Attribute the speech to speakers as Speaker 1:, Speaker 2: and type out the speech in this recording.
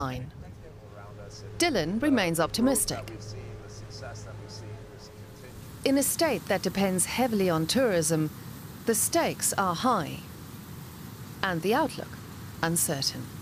Speaker 1: Dylan remains optimistic. In a state that depends heavily on tourism, the stakes are high and the outlook uncertain.